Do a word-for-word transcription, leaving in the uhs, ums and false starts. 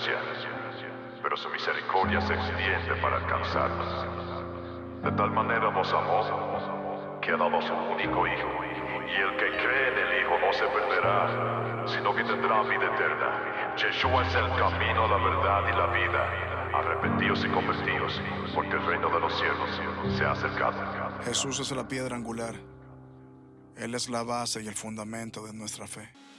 gracia, pero su misericordia se extiende para alcanzarnos. De tal manera nos amó, que ha dado a su único Hijo, y el que cree en el Hijo no se perderá, sino que tendrá vida eterna. Yeshua es el camino, la verdad y la vida. Arrepentíos y convertíos, porque el reino de los cielos se ha acercado. Jesús es la piedra angular. Él es la base y el fundamento de nuestra fe.